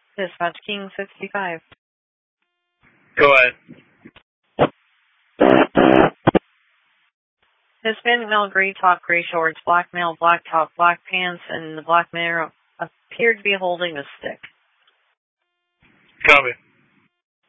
Dispatch King 65. Go ahead. Hispanic male, gray top, gray shorts, black male, black top, black pants, and the black male appeared to be holding a stick. Copy.